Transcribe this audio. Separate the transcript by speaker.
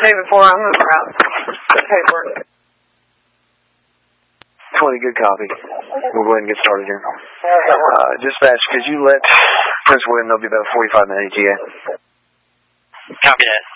Speaker 1: pay before I move around. Paperwork.
Speaker 2: 20, good copy. We'll go ahead and get started here. Dispatch, could you let Prince William know it'll be about 45 minutes, yeah?
Speaker 3: Copy that.